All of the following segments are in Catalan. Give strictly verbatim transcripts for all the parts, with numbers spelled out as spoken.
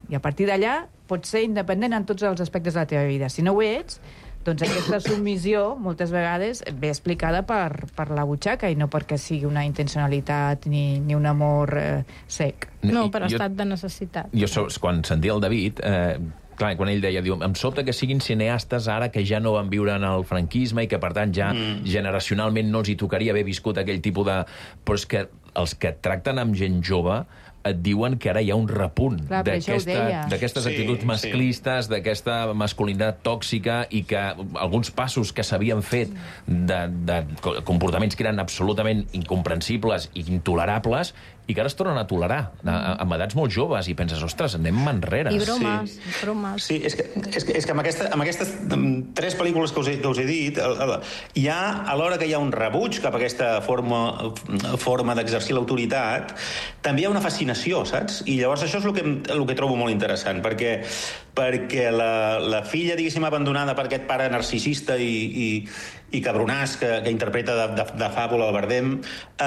I a partir d'allà pots ser independent en tots els aspectes de la teva vida. Si no ho ets, doncs aquesta submissió, moltes vegades, ve explicada per, per la butxaca i no perquè sigui una intencionalitat ni, ni un amor eh, sec. No, per jo, estat de necessitat. Jo, so, quan sentia el David... Eh, clar, quan ell deia, diu, em sobta que siguin cineastes ara que ja no van viure en el franquisme i que, per tant, ja mm. generacionalment no els hi tocaria haver viscut aquell tipus de... Però és que els que tracten amb gent jove et diuen que ara hi ha un repunt d'aquestes sí, actituds masclistes, sí. d'aquesta masculinitat tòxica i que alguns passos que s'havien fet de, de comportaments que eren absolutament incomprensibles i intolerables i que ara es tornen a tolerar a, amb edats molt joves i penses, ostres, anem enrere. I bromes, sí. bromes. Sí, és que, és que, és que amb, aquesta, amb aquestes tres pel·lícules que us he, que us he dit, hi ha, alhora que hi ha un rebuig cap a aquesta forma, forma d'exercir l'autoritat, també hi ha una fascinació, saps? I llavors això és el que, el que trobo molt interessant, perquè, perquè la, la filla, diguéssim, abandonada per aquest pare narcisista i, i, i cabronàs que, que interpreta de, de, de fàbula el Bardem,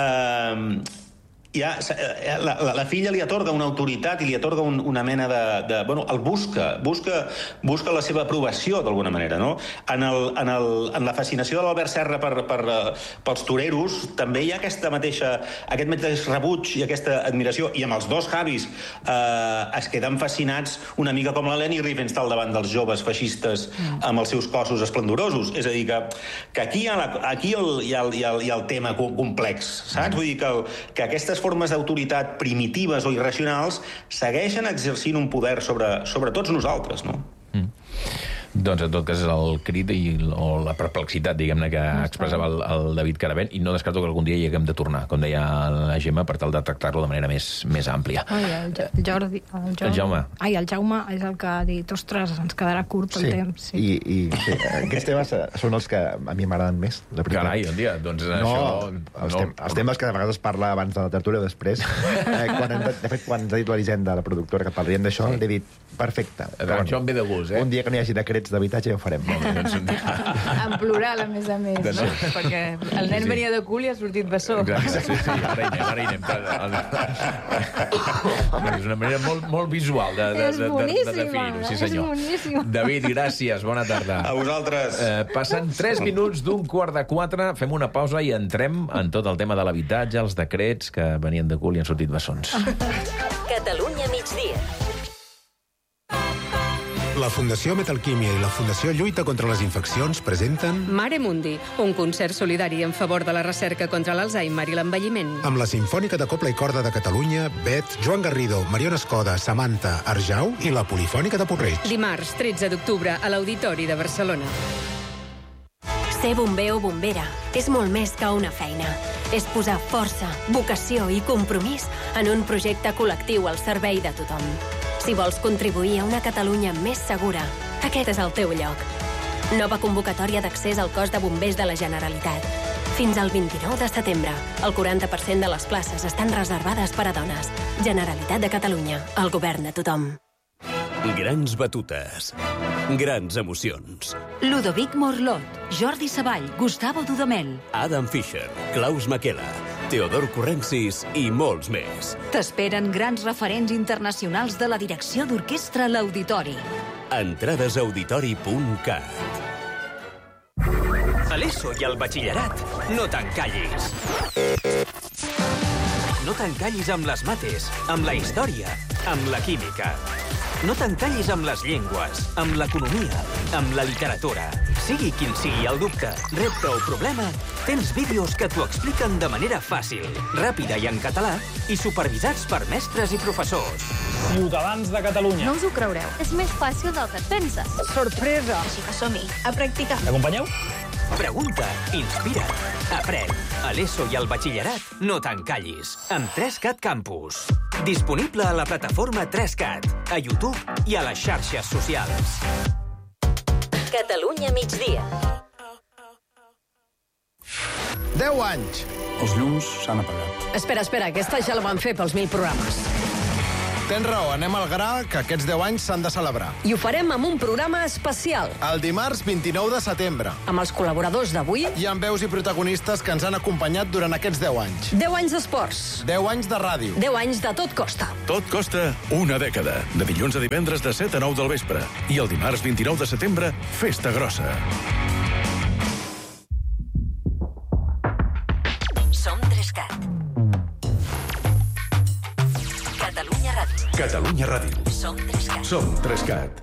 eh, ja, la, la, la filla li atorga una autoritat i li atorga un, una mena de, de... Bueno, el busca, busca, busca la seva aprovació, d'alguna manera, no? En, el, en, el, en la fascinació de l'Albert Serra per, per, pels toreros també hi ha aquesta mateixa, aquest mateix rebuig i aquesta admiració, i amb els dos Javis eh, es queden fascinats una mica com la Leni Riefenstahl davant dels joves feixistes amb els seus cossos esplendorosos. És a dir, que, que aquí, hi ha, la, aquí el, hi, ha el, hi, ha, hi ha el tema complex, saps? Vull dir que, el, que aquestes formes d'autoritat primitives o irracionals segueixen exercint un poder sobre, sobre tots nosaltres, no? Mm. Doncs, en tot cas, és el crit i, o la perplexitat, diguem-ne, que expressava el, el David Caravent, i no descarto que algun dia hi haguem de tornar, com deia la Gemma, per tal de tractar-lo de manera més, més àmplia. Ai, el, el Jordi... El, Jordi, el Jaume. Ai, el Jaume és el que ha dit, ostres, ens quedarà curt el sí. temps. Sí, i, i sí, aquests temes són els que a mi m'agraden més. Carai, un dia, doncs no, això... Els, no, tem els temes que de vegades parla abans de la tertúlia o després. Eh, quan hem de, de fet, quan ens ha dit l'Elisenda, la productora, que parlarien d'això, sí. L'he dit, perfecte. Però, això em ve de gust, eh? Un dia que no hi hagi decrets d'habitatge ja ho farem. En plural, a més a més, no? Perquè el nen venia de cul i ha sortit bessó. Sí, sí, ara hi anem, ara hi anem. És una manera molt, molt visual de, de, de, de, de definir-ho, sí senyor. David, gràcies, bona tarda. A vosaltres. Eh, passen tres minuts d'un quart de quatre, fem una pausa i entrem en tot el tema de l'habitatge, els decrets que venien de cul i han sortit bessons. Catalunya migdia. La Fundació Metalquímia i la Fundació Lluita contra les Infeccions presenten Mare Mundi, un concert solidari en favor de la recerca contra l'Alzheimer i l'envelliment. amb la Simfònica de Cobla i Corda de Catalunya, Bet, Joan Garrido, Mariona Escoda, Samantha, Arjau i la Polifònica de Porreig. Dimarts, tretze d'octubre, a l'Auditori de Barcelona. Ser bomber o bombera és molt més que una feina. És posar força, vocació i compromís en un projecte col·lectiu al servei de tothom. Si vols contribuir a una Catalunya més segura, aquest és el teu lloc. Nova convocatòria d'accés al cos de bombers de la Generalitat. Fins al vint-i-nou de setembre, el quaranta per cent de les places estan reservades per a dones. Generalitat de Catalunya, el govern de tothom. Grans batutes. Grans emocions. Ludovic Morlot, Jordi Savall, Gustavo Dudamel, Adam Fischer, Klaus Makela, Teodor Corrensis i molts més. T'esperen grans referents internacionals de la direcció d'orquestra a l'Auditori. Entrades a auditori punt cat. A l'ESO i al batxillerat, no t'encallis. No t'encallis amb les mates, amb la història, amb la química. No t'encallis amb les llengües, amb l'economia, amb la literatura. Sigui quin sigui el dubte, repte o problema, tens vídeos que t'ho expliquen de manera fàcil, ràpida i en català, i supervisats per mestres i professors. Ciutadans de Catalunya. No us ho creureu. És més fàcil del que et penses. Sorpresa! Així que som-hi, a practicar. M'acompanyeu? Pregunta, inspira, aprèn. A l'ESO i al batxillerat, no t'encallis. Amb tres cat Campus. Disponible a la plataforma tres cat, a YouTube i a les xarxes socials. Catalunya migdia. deu anys. Els llums s'han apagat. Espera, espera, aquesta ja la van fer pels mil programes. Tens raó, anem al gra, que aquests deu anys s'han de celebrar. I ho farem amb un programa especial. El dimarts vint-i-nou de setembre. Amb els col·laboradors d'avui. I amb veus i protagonistes que ens han acompanyat durant aquests deu anys. deu anys d'esports. deu anys de ràdio. deu anys de Tot Costa. Tot costa una dècada. De dilluns a divendres de set a nou del vespre. I el dimarts vint-i-nou de setembre, festa grossa. Som Trescat. Catalunya Ràdio. Catalunya Ràdio. Som Trescat. Som Trescat.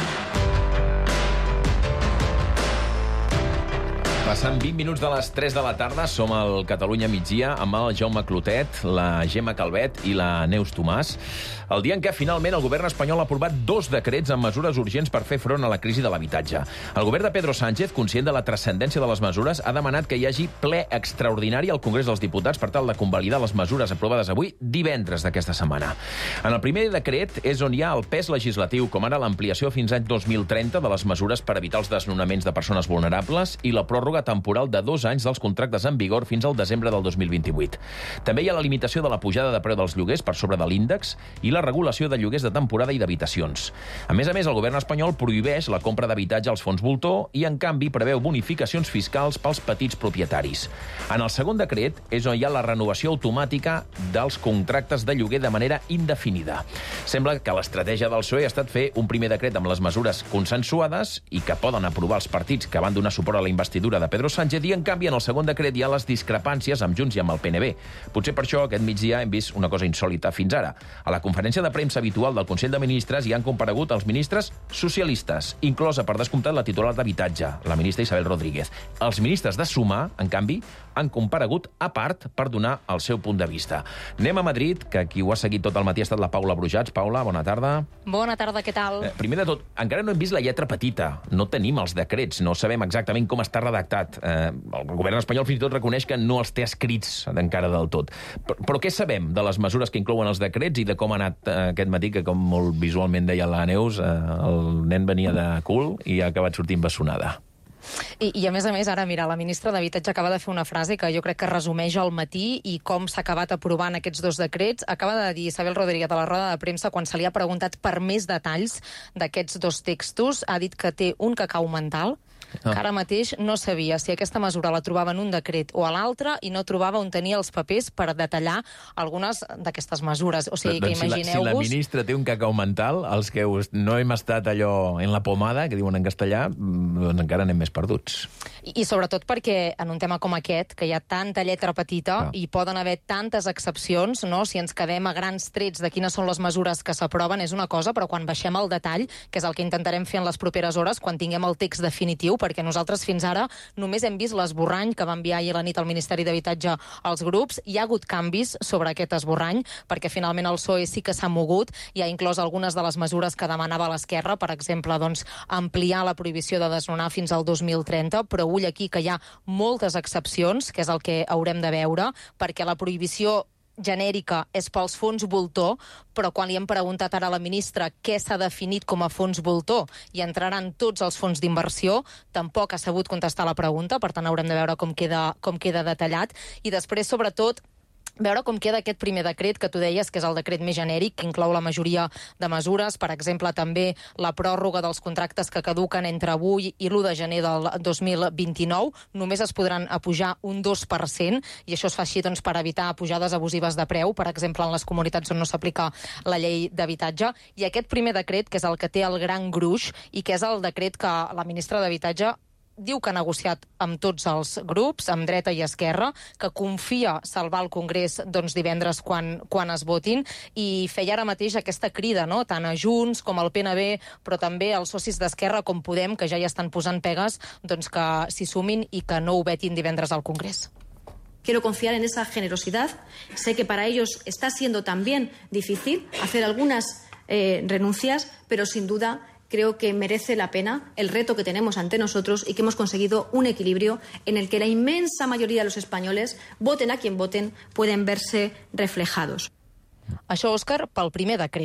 Passant vint minuts de les tres de la tarda, som al Catalunya migdia amb el Jaume Clotet, la Gemma Calvet i la Neus Tomàs. El dia en què finalment el govern espanyol ha aprovat dos decrets amb mesures urgents per fer front a la crisi de l'habitatge. El govern de Pedro Sánchez, conscient de la transcendència de les mesures, ha demanat que hi hagi ple extraordinari al Congrés dels Diputats per tal de convalidar les mesures aprovades avui, divendres d'aquesta setmana. En el primer decret és on hi ha el pes legislatiu, com ara l'ampliació fins l'any dos mil trenta de les mesures per evitar els desnonaments de persones vulnerables i la pròrroga temporal de dos anys dels contractes en vigor fins al desembre del dos mil vint-i-vuit. També hi ha la limitació de la pujada de preu dels lloguers per sobre de l'índex i la regulació de lloguers de temporada i d'habitacions. A més a més, el govern espanyol prohibeix la compra d'habitatge als fons voltor i, en canvi, preveu bonificacions fiscals pels petits propietaris. En el segon decret és on hi ha la renovació automàtica dels contractes de lloguer de manera indefinida. Sembla que l'estratègia del P S O E ha estat fer un primer decret amb les mesures consensuades i que poden aprovar els partits que van donar suport a la investidura de Pedro Sánchez i, en canvi, en el segon decret hi ha les discrepàncies amb Junts i amb el P N B. Potser per això aquest migdia hem vist una cosa insòlita fins ara. A la conferència de premsa habitual del Consell de Ministres hi han comparegut els ministres socialistes, inclosa per descomptat la titular d'Habitatge, la ministra Isabel Rodríguez. Els ministres de Sumar, en canvi, han comparegut a part per donar el seu punt de vista. Anem a Madrid, que qui ho ha seguit tot el matí ha estat la Paula Brujats. Paula, bona tarda. Bona tarda, què tal? Eh, primer de tot, encara no hem vist la lletra petita. No tenim els decrets, no sabem exactament com està redactat. Eh, el govern espanyol fins i tot reconeix que no els té escrits encara del tot. Però, però què sabem de les mesures que inclouen els decrets i de com ha anat eh, aquest matí, que com molt visualment deia la Neus, eh, el nen venia de cul i ha acabat sortint bessonada? I, I a més a més, ara, mira, la ministra d'Habitatge acaba de fer una frase que jo crec que resumeix el matí i com s'ha acabat aprovant aquests dos decrets. Acaba de dir Isabel Rodríguez a la roda de premsa, quan se li ha preguntat per més detalls d'aquests dos textos, ha dit que té un cacau mental, que ara mateix no sabia si aquesta mesura la trobava en un decret o a l'altre i no trobava on tenia els papers per detallar algunes d'aquestes mesures. O sigui, que imagineu-vos... Si la, si la ministra té un cacau mental, els que no hem estat allò en la pomada, que diuen en castellà, doncs encara anem més perduts. I, i sobretot perquè en un tema com aquest, que hi ha tanta lletra petita ah. i poden haver tantes excepcions, no? Si ens quedem a grans trets de quines són les mesures que s'aproven és una cosa, però quan baixem al detall, que és el que intentarem fer en les properes hores, quan tinguem el text definitiu, perquè nosaltres fins ara només hem vist l'esborrany que va enviar ahir a la nit al Ministeri d'Habitatge als grups. Hi ha hagut canvis sobre aquest esborrany, perquè finalment el P S O E sí que s'ha mogut i ha inclòs algunes de les mesures que demanava l'esquerra, per exemple, doncs, ampliar la prohibició de desnonar fins al dos mil trenta, però ull aquí que hi ha moltes excepcions, que és el que haurem de veure, perquè la prohibició genèrica és pels fons voltor, però quan li hem preguntat ara a la ministra què s'ha definit com a fons voltor i entraran tots els fons d'inversió, tampoc ha sabut contestar la pregunta, per tant haurem de veure com queda, com queda detallat. I després, sobretot, veure com queda aquest primer decret que tu deies, que és el decret més genèric, que inclou la majoria de mesures, per exemple, també la pròrroga dels contractes que caduquen entre avui i l'u de gener del dos mil vint-i-nou. Només es podran apujar un dos per cent, i això es fa així doncs, per evitar pujades abusives de preu, per exemple, en les comunitats on no s'aplica la llei d'habitatge. I aquest primer decret, que és el que té el gran gruix, i que és el decret que la ministra d'Habitatge diu que ha negociat amb tots els grups, amb dreta i esquerra, que confia salvar el Congrés doncs, divendres quan, quan es votin, i feia ara mateix aquesta crida, no? Tant a Junts com al P N B, però també als socis d'Esquerra com Podem, que ja hi estan posant pegues, doncs que s'hi sumin i que no ho vetin divendres al Congrés. Quiero confiar en esa generosidad. Sé que para ellos está siendo también difícil hacer algunas eh, renuncias, pero sin duda creo que merece la pena el reto que tenemos ante nosotros y que hemos conseguido un equilibrio en el que la inmensa mayoría de los españoles, voten a quien voten, pueden verse reflejados. Això, Òscar, pel primer decret.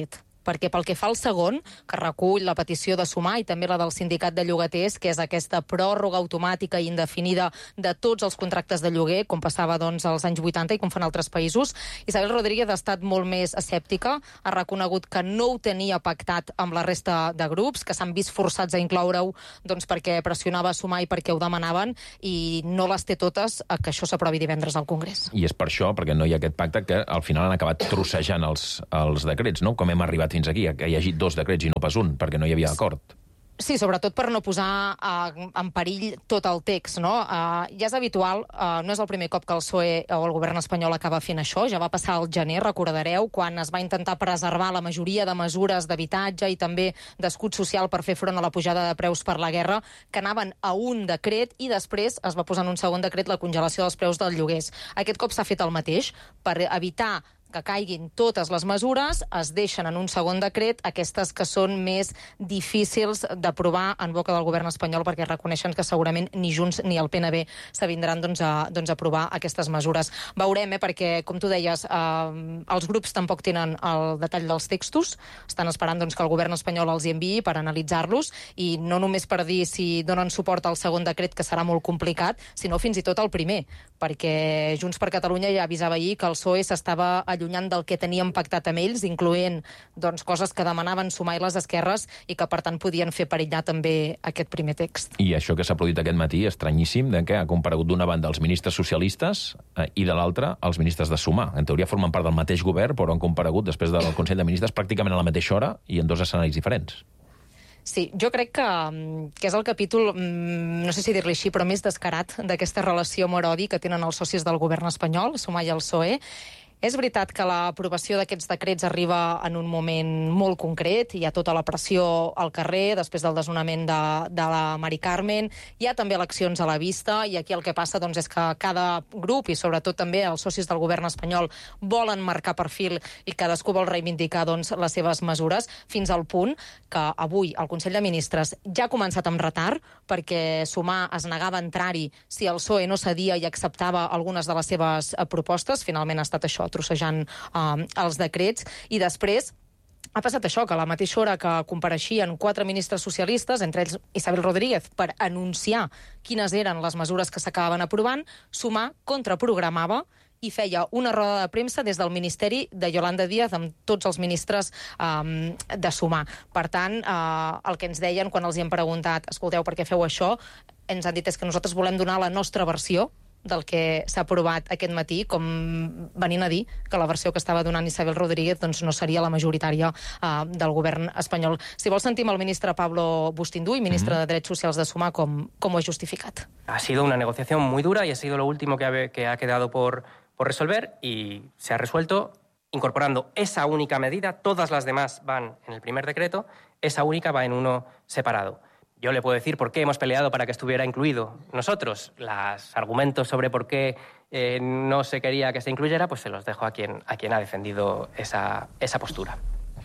perquè pel que fa al segon, que recull la petició de Sumar i també la del sindicat de llogaters, que és aquesta pròrroga automàtica i indefinida de tots els contractes de lloguer, com passava doncs als anys vuitanta i com fan altres països, Isabel Rodríguez ha estat molt més escèptica, ha reconegut que no ho tenia pactat amb la resta de grups, que s'han vist forçats a incloure-ho doncs, perquè pressionava a Sumar i perquè ho demanaven, i no les té totes a que això s'aprovi divendres al Congrés. I és per això, perquè no hi ha aquest pacte, que al final han acabat trossejant els, els decrets, no? Com hem arribat fins aquí, que hi hagi dos decrets i no pas un, perquè no hi havia acord. Sí, sobretot per no posar uh, en perill tot el text, no? Uh, ja és habitual, uh, no és el primer cop que el P S O E o el govern espanyol acaba fent això, ja va passar al gener, recordareu, quan es va intentar preservar la majoria de mesures d'habitatge i també d'escut social per fer front a la pujada de preus per la guerra, que anaven a un decret i després es va posar en un segon decret la congelació dels preus dels lloguers. Aquest cop s'ha fet el mateix, per evitar que caiguin totes les mesures, es deixen en un segon decret aquestes que són més difícils d'aprovar en boca del govern espanyol, perquè reconeixen que segurament ni Junts ni el P N B s'avindran doncs, a doncs, aprovar aquestes mesures. Veurem, eh, perquè, com tu deies, eh, els grups tampoc tenen el detall dels textos, estan esperant doncs, que el govern espanyol els hi enviï per analitzar-los, i no només per dir si donen suport al segon decret, que serà molt complicat, sinó fins i tot al primer, perquè Junts per Catalunya ja avisava ahir que el P S O E s'estava allunyant del que teníem pactat amb ells, incloent doncs, coses que demanaven Sumar i les esquerres i que, per tant, podien fer perillar també aquest primer text. I això que s'ha produït aquest matí, estranyíssim, de que ha comparegut d'una banda els ministres socialistes eh, i de l'altra els ministres de Sumar. En teoria formen part del mateix govern, però han comparegut després del Consell de Ministres pràcticament a la mateixa hora i en dos escenaris diferents. Sí, jo crec que, que és el capítol, no sé si dir-li així, però més descarat d'aquesta relació amor-odi que tenen els socis del govern espanyol, Sumar i el P S O E. És veritat que l'aprovació d'aquests decrets arriba en un moment molt concret, hi ha tota la pressió al carrer després del desnonament de, de la Mari Carmen, hi ha també eleccions a la vista, i aquí el que passa doncs, és que cada grup, i sobretot també els socis del govern espanyol, volen marcar perfil i cadascú vol reivindicar doncs, les seves mesures, fins al punt que avui el Consell de Ministres ja ha començat amb retard, perquè Sumar es negava a entrar-hi si el P S O E no cedia i acceptava algunes de les seves propostes. Finalment ha estat això, trossejant eh, els decrets, i després ha passat això, que a la mateixa hora que compareixien quatre ministres socialistes, entre ells Isabel Rodríguez, per anunciar quines eren les mesures que s'acabaven aprovant, Sumar contraprogramava i feia una roda de premsa des del Ministeri de Yolanda Díaz amb tots els ministres um, de Sumar. Per tant, uh, el que ens deien quan els hi hem preguntat, escolteu, per què feu això? Ens han dit és que nosaltres volem donar la nostra versió del que s'ha aprovat aquest matí, com venint a dir que la versió que estava donant Isabel Rodríguez doncs, no seria la majoritària uh, del govern espanyol. Si vols, sentim el ministre Pablo Bustinduy, ministre mm-hmm. de Drets Socials de Sumar, com, com ho ha justificat. Ha sido una negociación muy dura y ha sido lo último que ha, que ha quedado por, por resolver, y se ha resuelto incorporando esa única medida. Todas las demás van en el primer decreto, esa única va en uno separado. Yo le puedo decir por qué hemos peleado para que estuviera incluido nosotros. Los argumentos sobre por qué eh, no se quería que se incluyera, pues se los dejo a quien, a quien ha defendido esa, esa postura.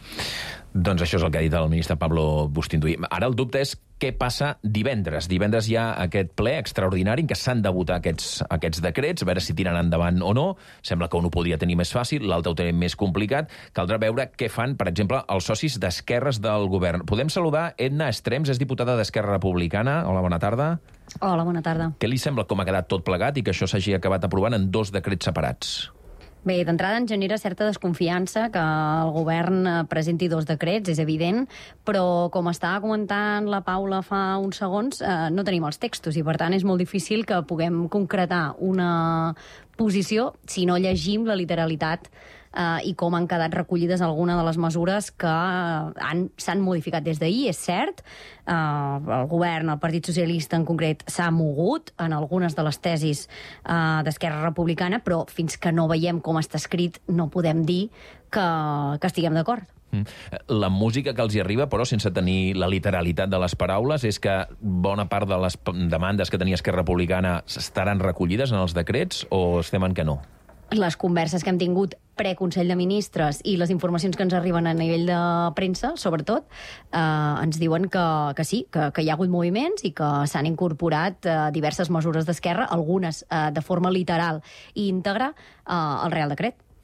Doncs això és el que ha dit el ministre Pablo Bustinduy. Ara el dubte és què passa divendres. Divendres hi ha aquest ple extraordinari en què s'han de votar aquests, aquests decrets, a veure si tiren endavant o no. Sembla que un ho podria tenir més fàcil, l'altre ho té més complicat. Caldrà veure què fan, per exemple, els socis d'esquerres del govern. Podem saludar Edna Estrems, és diputada d'Esquerra Republicana. Hola, bona tarda. Hola, bona tarda. Què li sembla com ha quedat tot plegat i que això s'hagi acabat aprovant en dos decrets separats? Bé, d'entrada ens genera certa desconfiança que el govern presenti dos decrets, és evident, però com estava comentant la Paula fa uns segons, eh, no tenim els textos i per tant és molt difícil que puguem concretar una posició si no llegim la literalitat eh, i com han quedat recollides alguna de les mesures que han, s'han modificat des d'ahir, és cert. Eh, el govern, el Partit Socialista en concret, s'ha mogut en algunes de les tesis eh, d'Esquerra Republicana, però fins que no veiem com està escrit no podem dir que, que estiguem d'acord. La música que els hi arriba, però sense tenir la literalitat de les paraules, és que bona part de les demandes que tenia Esquerra Republicana estaran recollides en els decrets o estem en que no? Les converses que hem tingut pre-Consell de Ministres i les informacions que ens arriben a nivell de premsa, sobretot, eh, ens diuen que, que sí, que, que hi ha hagut moviments i que s'han incorporat eh, diverses mesures d'Esquerra, algunes eh, de forma literal i íntegra, eh, al Real Decret.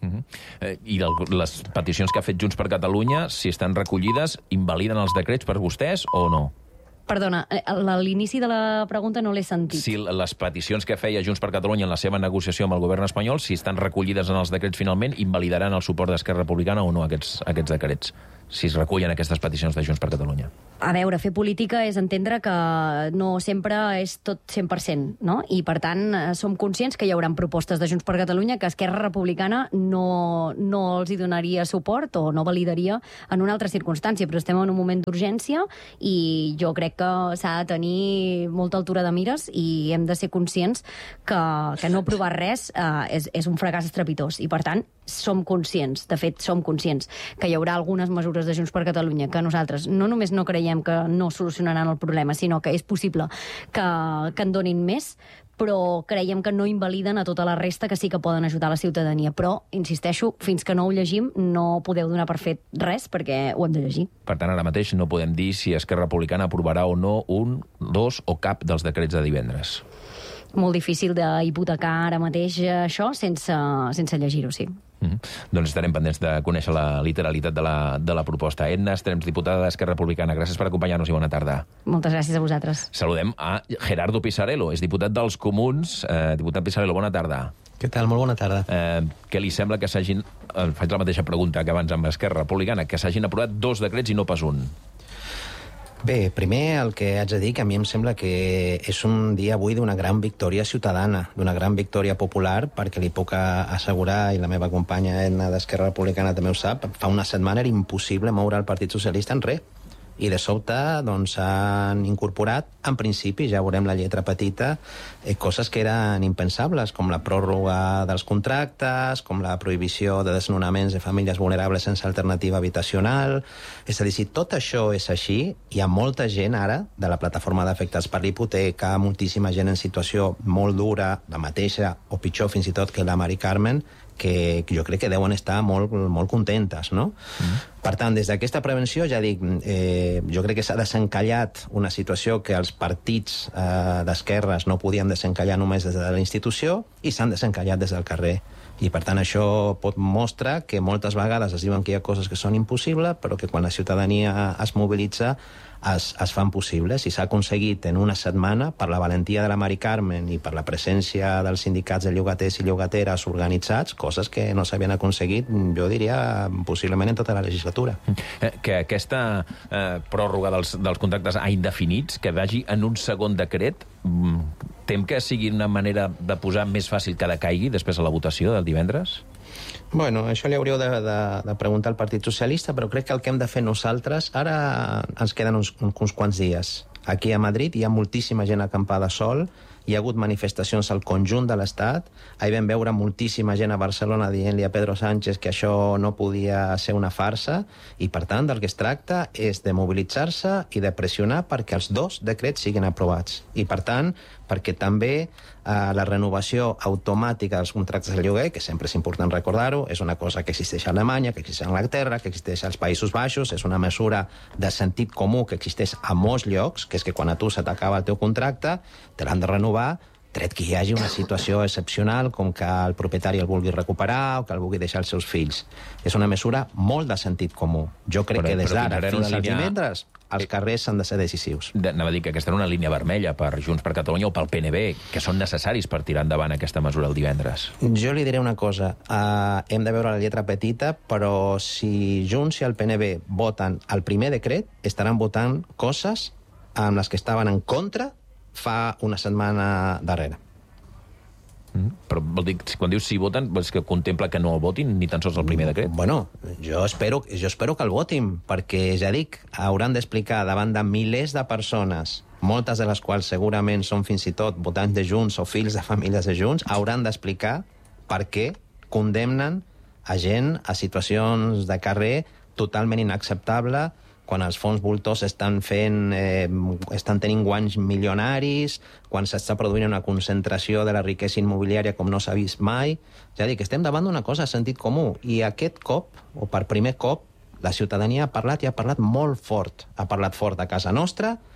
Uh-huh. eh, I el, les peticions que ha fet Junts per Catalunya, si estan recollides, invaliden els decrets per vostès o no? Perdona, a l'inici de la pregunta no l'he sentit. Si les peticions que feia Junts per Catalunya en la seva negociació amb el govern espanyol, si estan recollides en els decrets finalment, invalidaran el suport d'Esquerra Republicana o no aquests, aquests decrets, si es recullen aquestes peticions de Junts per Catalunya. A veure, fer política és entendre que no sempre és tot cent per cent, no? I, per tant, som conscients que hi haurà propostes de Junts per Catalunya que Esquerra Republicana no, no els hi donaria suport o no validaria en una altra circumstància, però estem en un moment d'urgència i jo crec que s'ha de tenir molta altura de mires i hem de ser conscients que, que no aprovar res eh, és, és un fracàs estrepitós i, per tant, som conscients, de fet, som conscients que hi haurà algunes mesures de Junts per Catalunya que nosaltres no només no creiem que no solucionaran el problema, sinó que és possible que, que en donin més, però creiem que no invaliden a tota la resta que sí que poden ajudar la ciutadania. Però, insisteixo, fins que no ho llegim no podeu donar per fet res perquè ho hem de llegir. Per tant, ara mateix no podem dir si Esquerra Republicana aprovarà o no un, dos o cap dels decrets de divendres. Molt difícil d'hipotecar ara mateix això sense, sense llegir-ho, sí. Mm-hmm. Doncs estarem pendents de conèixer la literalitat de la, de la proposta. Edna Estrems, diputada d'Esquerra Republicana, gràcies per acompanyar-nos i bona tarda. Moltes gràcies a vosaltres. Saludem a Gerardo Pisarello, és diputat dels Comuns. Eh, diputat Pisarello, bona tarda. Què tal? Molt bona tarda. Eh, què li sembla que s'hagin... Eh, faig la mateixa pregunta que abans amb Esquerra Republicana, que s'hagin aprovat dos decrets i no pas un. Bé, primer el que haig de dir que a mi em sembla que és un dia avui d'una gran victòria ciutadana, d'una gran victòria popular, perquè li puc assegurar, i la meva companya Edna d'Esquerra Republicana també ho sap, fa una setmana era impossible moure el Partit Socialista en res. I de sobte doncs, han incorporat, en principi, ja veurem la lletra petita, eh, coses que eren impensables, com la pròrroga dels contractes, com la prohibició de desnonaments de famílies vulnerables sense alternativa habitacional. És a dir, si tot això és així, hi ha molta gent ara, de la plataforma d'afectats per l'hipoteca, moltíssima gent en situació molt dura, la mateixa, o pitjor fins i tot que la Mari Carmen, que jo crec que deuen estar molt, molt contentes, no? Mm. Per tant, des d'aquesta prevenció, ja dic, eh, jo crec que s'ha desencallat una situació que els partits eh, d'esquerres no podien desencallar només des de la institució i s'han desencallat des del carrer. I, per tant, això pot mostrar que moltes vegades es diuen que hi ha coses que són impossibles, però que quan la ciutadania es mobilitza es, es fan possibles. I s'ha aconseguit en una setmana, per la valentia de la Mari Carmen i per la presència dels sindicats de llogaters i llogateres organitzats, coses que no s'havien aconseguit, jo diria, possiblement en tota la legislatura. Eh, que aquesta eh, pròrroga dels, dels contractes a indefinits, que vagi en un segon decret, tem que sigui una manera de posar més fàcil que decaigui després a la votació del divendres? Bueno, això li hauríeu de, de, de preguntar al Partit Socialista, però crec que el que hem de fer nosaltres, ara ens queden uns, uns quants dies. Aquí a Madrid hi ha moltíssima gent acampada sol, hi ha hagut manifestacions al conjunt de l'Estat, ahir vam veure moltíssima gent a Barcelona dient-li a Pedro Sánchez que això no podia ser una farsa, i per tant del que es tracta és de mobilitzar-se i de pressionar perquè els dos decrets siguin aprovats. I per tant, perquè també eh, la renovació automàtica dels contractes de lloguer, que sempre és important recordar-ho, és una cosa que existeix a Alemanya, que existeix a Anglaterra, que existeix als Països Baixos, és una mesura de sentit comú que existeix a molts llocs, que és que quan a tu se t'acaba el teu contracte, te l'han de renovar, tret que hi hagi una situació excepcional, com que el propietari el vulgui recuperar o que el vulgui deixar als seus fills. És una mesura molt de sentit comú. Jo crec però, que des d'ara fins als línia... divendres els carrers s'han de ser decisius. Anava a dir que aquesta era una línia vermella per Junts per Catalunya o pel P N B, que són necessaris per tirar endavant aquesta mesura el divendres. Jo li diré una cosa. Uh, hem de veure la lletra petita, però si Junts i el P N B voten el primer decret, estaran votant coses amb les que estaven en contra fa una setmana darrere. Mm, però vol dir, quan dius si voten, és que contempla que no el votin ni tan sols el primer decret? Bueno, jo espero, jo espero que el votin, perquè, ja dic, hauran d'explicar davant de milers de persones, moltes de les quals segurament són fins i tot votants de Junts o fills de famílies de Junts, hauran d'explicar per què condemnen a gent a situacions de carrer totalment inacceptable, quan els fons voltors estan fent, eh, estan tenint guanys milionaris, quan s'està produint una concentració de la riquesa immobiliària com no s'ha vist mai. Ja dic, estem davant d'una cosa de sentit comú, i aquest cop, o per primer cop, la ciutadania ha parlat i ha parlat molt fort. Ha parlat fort a casa nostra,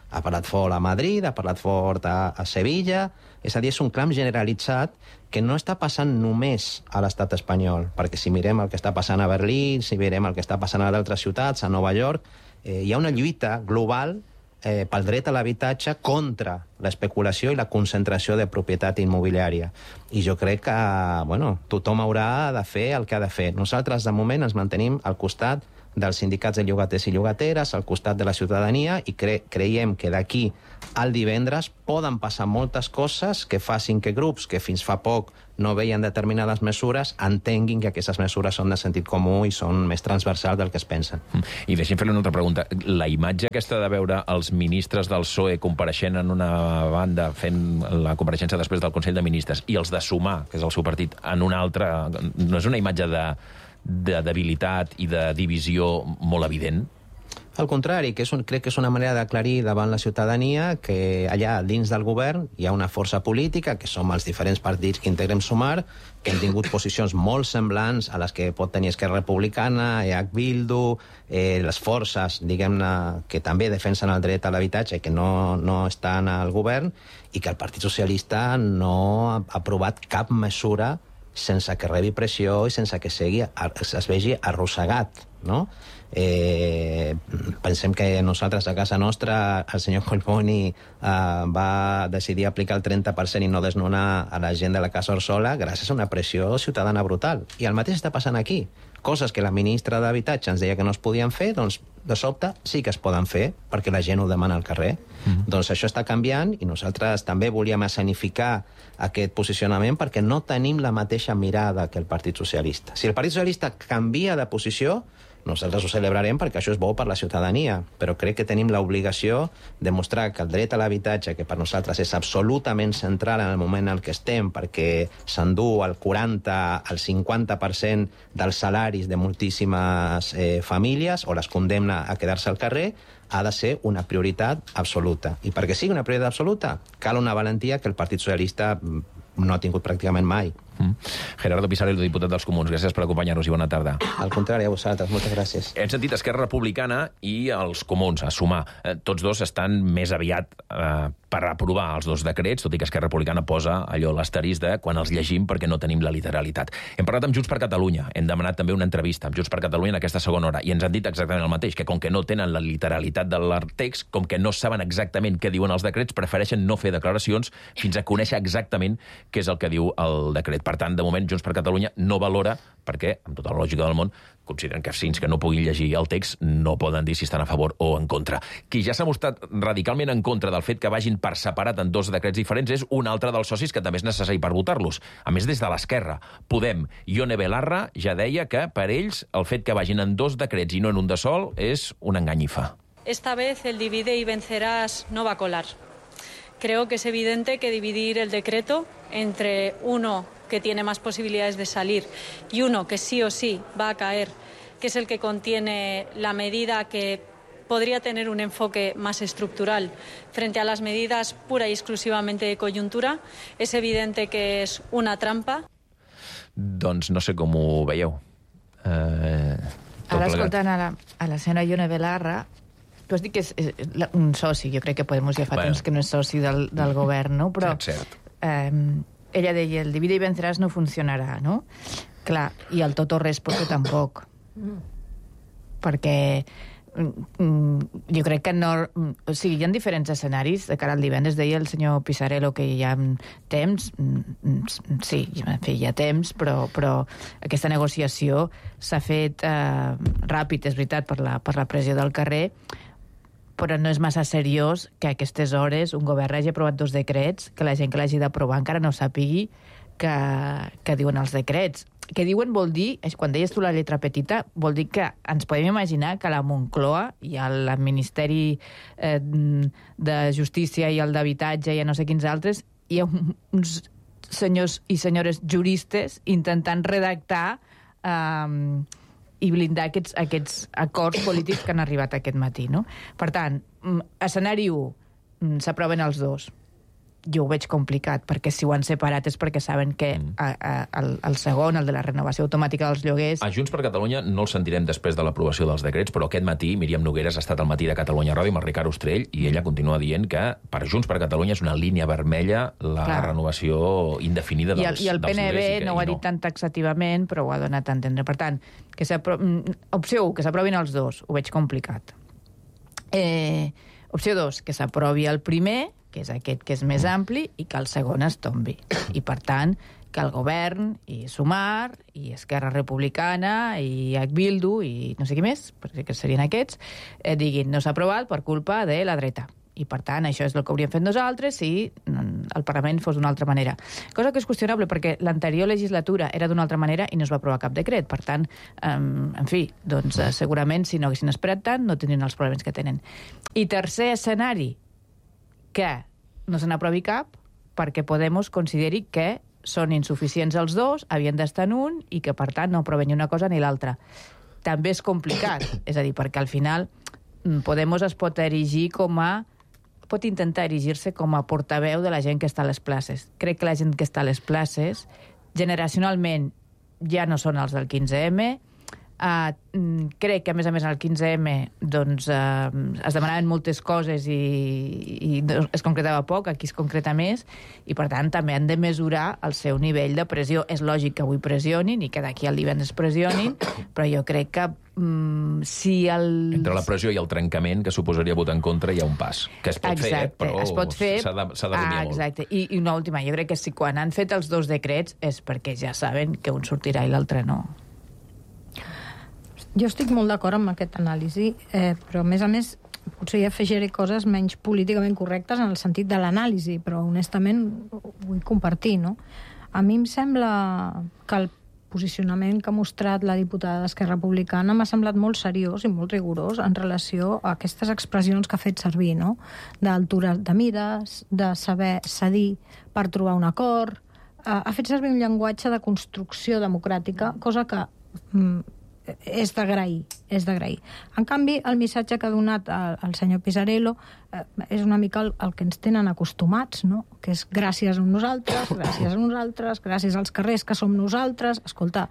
ha parlat fort a Madrid, ha parlat fort a, a Sevilla, és a dir, és un clam generalitzat que no està passant només a l'estat espanyol, perquè si mirem el que està passant a Berlín, si mirem el que està passant a d'altres ciutats, a Nova York, eh, hi ha una lluita global eh, pel dret a l'habitatge contra l'especulació i la concentració de propietat immobiliària. I jo crec que, bueno, tothom haurà de fer el que ha de fer. Nosaltres, de moment, ens mantenim al costat dels sindicats de llogaters i llogateres, al costat de la ciutadania, i cre creiem que d'aquí al divendres poden passar moltes coses que facin que grups que fins fa poc no veien determinades mesures entenguin que aquestes mesures són de sentit comú i són més transversals del que es pensen. I deixem fer-li una altra pregunta. La imatge aquesta de veure els ministres del P S O E compareixent en una banda, fent la compareixença després del Consell de Ministres, i els de Sumar, que és el seu partit, en una altra, no és una imatge de de debilitat i de divisió molt evident? Al contrari, que és un, crec que és una manera d'aclarir davant la ciutadania que allà dins del govern hi ha una força política, que som els diferents partits que integrem Sumar, que hem tingut posicions molt semblants a les que pot tenir Esquerra Republicana, E H Bildu, eh, les forces, diguem-ne, que també defensen el dret a l'habitatge i que no, no estan al govern, i que el Partit Socialista no ha aprovat cap mesura sense que rebi pressió i sense que segui, es vegi arrossegat, no? Eh, pensem que nosaltres a casa nostra el senyor Collboni eh, va decidir aplicar el trenta per cent i no desnonar a la gent de la Casa Orsola gràcies a una pressió ciutadana brutal. I el mateix està passant aquí. Coses que la ministra d'Habitatge ens deia que no es podien fer, doncs de sobte sí que es poden fer perquè la gent ho demana al carrer. Mm-hmm. Doncs això està canviant i nosaltres també volíem escenificar aquest posicionament perquè no tenim la mateixa mirada que el Partit Socialista. Si el Partit Socialista canvia de posició, nosaltres ho celebrarem perquè això és bo per la ciutadania, però crec que tenim l'obligació de mostrar que el dret a l'habitatge, que per nosaltres és absolutament central en el moment en què estem, perquè s'endú el quaranta al cinquanta per cent dels salaris de moltíssimes eh, famílies o les condemna a quedar-se al carrer, ha de ser una prioritat absoluta. I perquè sigui una prioritat absoluta, cal una valentia que el Partit Socialista no ha tingut pràcticament mai. Mm. Gerardo Pisarello, diputat dels Comuns, gràcies per acompanyar-nos i bona tarda. Al contrari, a vosaltres, moltes gràcies. Hem sentit Esquerra Republicana i els Comuns, a Sumar. Eh, tots dos estan més aviat eh, per aprovar els dos decrets, tot i que Esquerra Republicana posa allò l'asterisc de quan els llegim perquè no tenim la literalitat. Hem parlat amb Junts per Catalunya, hem demanat també una entrevista amb Junts per Catalunya en aquesta segona hora, i ens han dit exactament el mateix, que com que no tenen la literalitat del text, com que no saben exactament què diuen els decrets, prefereixen no fer declaracions fins a conèixer exactament què és el que diu el decret. Per tant, de moment, Junts per Catalunya no valora, perquè, amb tota la lògica del món, consideren que fins que no puguin llegir el text no poden dir si estan a favor o en contra. Qui ja s'ha mostrat radicalment en contra del fet que vagin per separat en dos decrets diferents és un altre dels socis que també és necessari per votar-los. A més, des de l'Esquerra. Podem. Ione Belarra ja deia que per ells el fet que vagin en dos decrets i no en un de sol és una enganyifa. Esta vez el divide y vencerás no va a colar. Creo que es evidente que dividir el decreto entre uno que tiene más posibilidades de salir y uno que sí o sí va a caer, que es el que contiene la medida que podría tener un enfoque más estructural frente a las medidas pura y exclusivamente de coyuntura, es evidente que es una trampa. Doncs no sé com ho veieu. Eh, Ara, escoltant a la, a la senyora Ione Belarra, tu has dit que és, és un soci, jo crec que Podemos ja fa bueno. temps que no és soci del, del govern, no? Però eh, ella deia, el divide i venceràs no funcionarà, no? Clar, i el tot o res potser tampoc. Mm. Perquè mm, jo crec que no... O sigui, hi ha diferents escenaris de cara al divendres. Deia el senyor Pisarello que hi ha temps. Sí, en fi, hi ha temps, però, però aquesta negociació s'ha fet eh, ràpid, és veritat, per la, per la pressió del carrer, però no és massa seriós que a aquestes hores un govern hagi aprovat dos decrets, que la gent que l'hagi d'aprovar encara no sàpigui que, que diuen els decrets. Que diuen vol dir, quan deies tu la lletra petita, vol dir que ens podem imaginar que a la Moncloa i al Ministeri eh, de Justícia i al d'Habitatge i a no sé quins altres, hi ha uns senyors i senyores juristes intentant redactar eh, i blindar aquests, aquests acords polítics que han arribat aquest matí, no? Per tant, escenari u, s'aproven els dos. jo ho veig complicat, perquè si ho han separat és perquè saben que a, a, el, el segon, el de la renovació automàtica dels lloguers... A Junts per Catalunya no el sentirem després de l'aprovació dels decrets, però aquest matí Míriam Nogueras ha estat al matí de Catalunya Ràdio amb el Ricard Ostrell i ella continua dient que per Junts per Catalunya és una línia vermella la Clar. renovació indefinida dels, dels lloguers. I el, i el P N B i no ho ha dit no. tan taxativament, però ho ha donat a entendre. Per tant, que opció u, que s'aprovin els dos, ho veig complicat. Eh, opció dos, que s'aprovi el primer, que és aquest que és més ampli, i que el segon es tombi. I, per tant, que el govern, i Sumar, i Esquerra Republicana, i Bildu, i no sé qui més, perquè serien aquests, eh, diguin, no s'ha aprovat per culpa de la dreta. I, per tant, això és el que hauríem fet nosaltres si el Parlament fos d'una altra manera. Cosa que és qüestionable, perquè l'anterior legislatura era d'una altra manera i no es va aprovar cap decret. Per tant, um, en fi, doncs uh, segurament, si no haguessin esperat tant, no tindrien els problemes que tenen. I tercer escenari, que no se n'aprovi cap, perquè Podemos consideri que són insuficients els dos, havien d'estar en un, i que, per tant, no aproven ni una cosa ni l'altra. També és complicat, és a dir, perquè al final Podemos es pot erigir com a pot intentar erigir-se com a portaveu de la gent que està a les places. Crec que la gent que està a les places, generacionalment, ja no són els del quinze eme. Uh, crec que, a més a més, al quinze eme doncs, uh, es demanaven moltes coses i, i es concretava poc, aquí es concreta més, i, per tant, també han de mesurar el seu nivell de pressió. És lògic que avui pressionin i que d'aquí al divendres pressionin, però jo crec que um, si el... Entre la pressió i el trencament, que suposaria votar en contra, hi ha un pas. Que es pot exacte, fer, però es pot fer... s'ha de, s'ha de rumiar ah, exacte. molt. I, I una última, jo crec que si quan han fet els dos decrets és perquè ja saben que un sortirà i l'altre no. Jo estic molt d'acord amb aquest anàlisi, eh, però a més a més potser hi afegiré coses menys políticament correctes en el sentit de l'anàlisi, però honestament ho vull compartir, no? A mi em sembla que el posicionament que ha mostrat la diputada d'Esquerra Republicana m'ha semblat molt seriós i molt rigorós en relació a aquestes expressions que ha fet servir, no? D'altura de mires, de saber cedir per trobar un acord. Eh, ha fet servir un llenguatge de construcció democràtica, cosa que... Mm, és d'agrair, és d'agrair. En canvi, el missatge que ha donat el, el senyor Pisarello eh, és una mica el, el que ens tenen acostumats, no? Que és gràcies a nosaltres, gràcies a nosaltres, gràcies als carrers que som nosaltres. Escolta,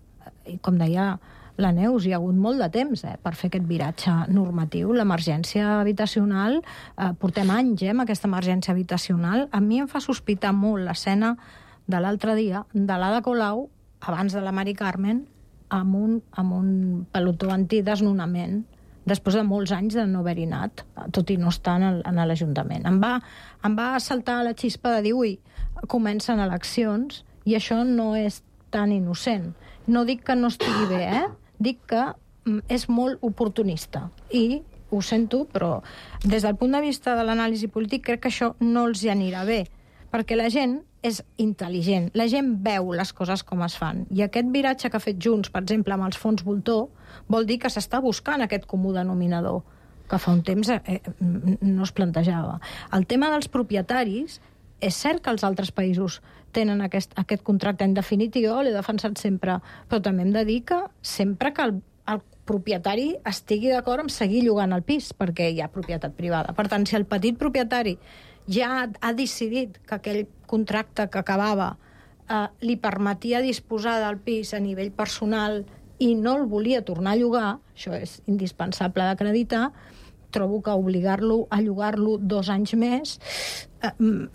i com deia la Neus, hi ha hagut molt de temps eh, per fer aquest viratge normatiu. L'emergència habitacional, eh, portem anys eh, amb aquesta emergència habitacional. A mi em fa sospitar molt l'escena de l'altre dia de l'Ada Colau, abans de la Mari Carmen, amb un, amb un pelotó antidesnonament després de molts anys de no haver-hi anat, tot i no estar en, en l'Ajuntament. Em va, em va saltar la xispa de dir, ui, comencen eleccions i això no és tan innocent. No dic que no estigui bé, eh? Dic que és molt oportunista i ho sento, però des del punt de vista de l'anàlisi polític crec que això no els hi anirà bé, perquè la gent és intel·ligent, la gent veu les coses com es fan, i aquest viratge que ha fet Junts, per exemple, amb els fons voltor, vol dir que s'està buscant aquest comú denominador, que fa un temps eh, no es plantejava. El tema dels propietaris, és cert que els altres països tenen aquest, aquest contracte indefinit, i jo l'he defensat sempre, però també hem de dir que sempre que el, el propietari estigui d'acord amb seguir llogant el pis, perquè hi ha propietat privada. Per tant, si el petit propietari ja ha decidit que aquell contracte que acabava eh, li permetia disposar del pis a nivell personal i no el volia tornar a llogar, això és indispensable d'acreditar, trobo que obligar-lo a llogar-lo dos anys més... Eh,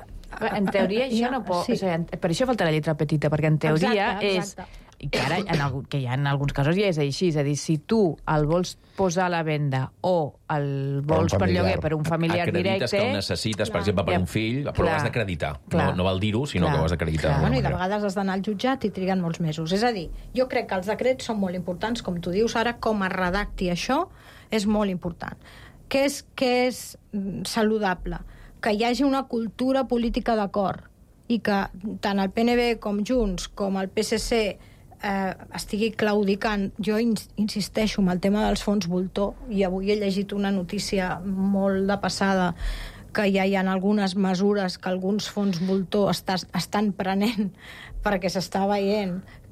en teoria això no pot... Sí. O sigui, per això falta la lletra petita, perquè en teoria exacte, exacte. és... I que ara, en algun, que ja en alguns casos ja és així, és a dir, si tu el vols posar a la venda o el vols per, per lloguer per un familiar acredites directe... Acredites que el necessites, clar, per exemple, per ja, un fill, però clar, ho has d'acreditar. No, no val dir-ho, sinó clar, que ho has d'acreditar. Bueno, I de vegades has d'anar al jutjat i triguen molts mesos. És a dir, jo crec que els decrets són molt importants, com tu dius ara, com es redacti això és molt important. Què és, què és saludable? Que hi hagi una cultura política d'acord i que tant el P N B com Junts com el P S C eh, estigui claudicant. Jo ins insisteixo amb el tema dels fons voltor, i avui he llegit una notícia molt de passada que ja hi ha algunes mesures que alguns fons voltor està, estan prenent perquè s'està veient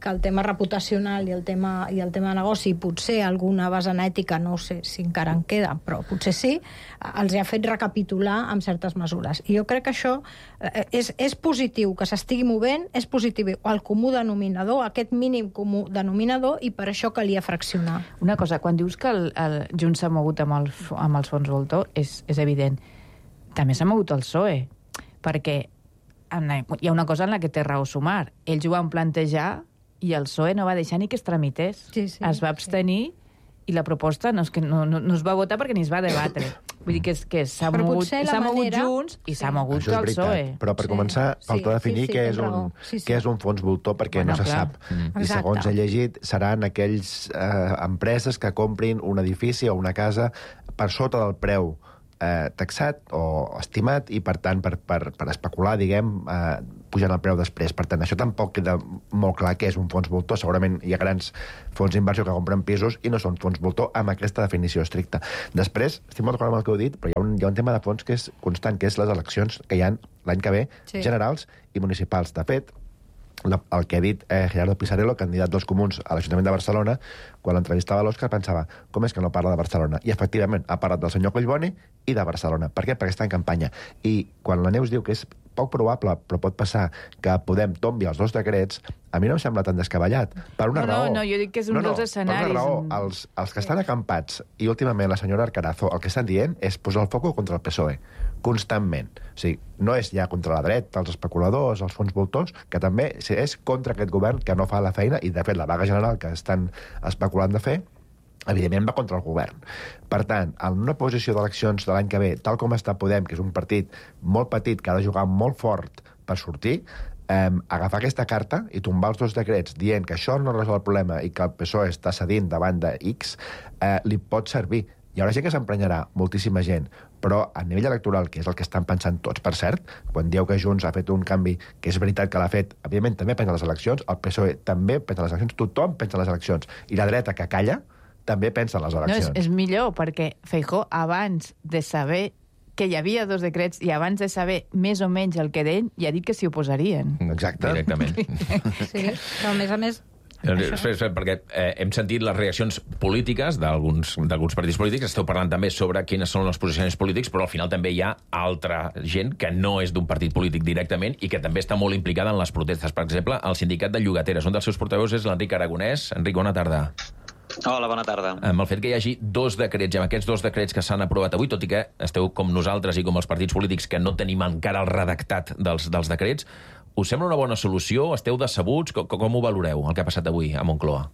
que el tema reputacional i el tema, i el tema de negoci, potser alguna vessant ètica, no sé si encara en queda, però potser sí, els ha fet recapitular amb certes mesures. I jo crec que això és, és positiu, que s'estigui movent, és positiu el comú denominador, aquest mínim comú denominador, i per això calia fraccionar. Una cosa, quan dius que el, el Junts s'ha mogut amb, el, amb els fons voltor, és, és evident. També s'ha mogut el P S O E, perquè hi ha una cosa en la que té raó Sumar. Ells ho van plantejar i el P S O E no va deixar ni que es tramités. Sí, sí, es va abstenir sí. I la proposta no, és que no, no, no es va votar perquè ni es va debatre. Vull dir que, que s'ha mogut, manera... mogut Junts i s'ha sí. mogut el P S O E. Però per sí. començar, falta sí, definir sí, sí, què, és un, sí, sí. què és un fons voltor perquè bueno, no se clar. sap. Mm. I segons he llegit, seran aquells eh, empreses que comprin un edifici o una casa per sota del preu Eh, taxat o estimat i, per tant, per, per, per especular, diguem, eh, pujant el preu després. Per tant, això tampoc queda molt clar què és un fons voltor. Segurament hi ha grans fons d'inversió que compren pisos i no són fons voltor amb aquesta definició estricta. Després, estic molt d'acord amb el que heu dit, però hi ha, un, hi ha un tema de fons que és constant, que és les eleccions que hi ha l'any que ve, sí. generals i municipals. De fet, la, el que ha dit eh, Gerardo Pisarello, candidat dels Comuns a l'Ajuntament de Barcelona, quan l'entrevistava a l'Òscar pensava, com és que no parla de Barcelona? I efectivament ha parlat del senyor Collboni i de Barcelona. Per què? Perquè està en campanya. I quan la Neus diu que és poc probable, però pot passar, que Podem tombi els dos decrets, a mi no em sembla tan descabellat. Per una no, raó... No, no, jo dic que és un no, no, dels escenaris. Per una raó, els, els que estan acampats, i últimament la senyora Arcarazo, el que estan dient és posar el foco contra el P S O E, constantment. O sigui, no és ja contra la dreta, els especuladors, els fons voltors, que també és contra aquest govern que no fa la feina, i de fet la vaga general que estan especulant de fer, evidentment va contra el govern. Per tant, en una posició d'eleccions de l'any que ve, tal com està Podem, que és un partit molt petit, que ha de jugar molt fort per sortir, eh, agafar aquesta carta i tombar els dos decrets dient que això no resol el problema i que el P S O E està cedint davant de X, eh, li pot servir. Hi haurà gent que s'emprenyarà, moltíssima gent, però a nivell electoral, que és el que estan pensant tots, per cert, quan dieu que Junts ha fet un canvi, que és veritat que l'ha fet, evidentment també pensa les eleccions, el P S O E també pensa les eleccions, tothom pensa les eleccions, i la dreta que calla també pensa en les eleccions. No, és, és millor, perquè Feijóo, abans de saber que hi havia dos decrets i abans de saber més o menys el que deien, ja ha dit que s'hi oposarien. Exacte. Directament. Sí, però a més a més... Espera, espera, perquè eh, hem sentit les reaccions polítiques d'alguns partits polítics, esteu parlant també sobre quines són els posicionaments polítics, però al final també hi ha altra gent que no és d'un partit polític directament i que també està molt implicada en les protestes. Per exemple, el sindicat de llogateres. Un dels seus portaveus és l'Enric Aragonès. Enric, bona tarda. Hola, bona tarda. Amb el fet que hi hagi dos decrets, i amb aquests dos decrets que s'han aprovat avui, tot i que esteu com nosaltres i com els partits polítics que no tenim encara el redactat dels, dels decrets, us sembla una bona solució? Esteu decebuts? Com, com ho valoreu, el que ha passat avui a Moncloa?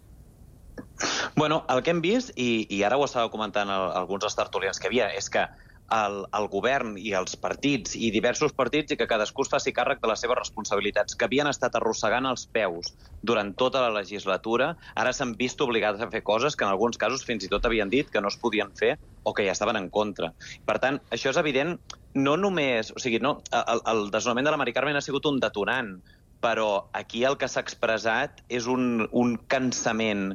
Bueno, el que hem vist, i, i ara ho estava comentant el, alguns dels tertulians que hi havia, és que el, el govern i els partits, i diversos partits, i que cadascú es faci càrrec de les seves responsabilitats, que havien estat arrossegant els peus durant tota la legislatura, ara s'han vist obligats a fer coses que en alguns casos fins i tot havien dit que no es podien fer o que ja estaven en contra. Per tant, això és evident, no només... O sigui, no, el, el desnonament de la Mari Carmen ha sigut un detonant, però aquí el que s'ha expressat és un, un cansament